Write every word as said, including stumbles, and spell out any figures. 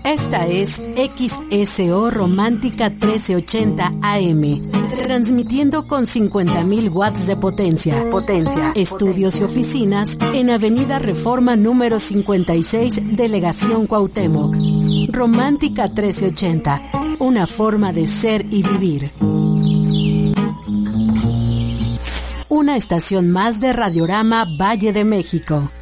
Esta es X S O Romántica trece ochenta A M, transmitiendo con cincuenta mil watts de potencia. Potencia. Estudios y oficinas en Avenida Reforma número cincuenta y seis, Delegación Cuauhtémoc. Romántica trece ochenta, una forma de ser y vivir. Una estación más de Radiorama Valle de México.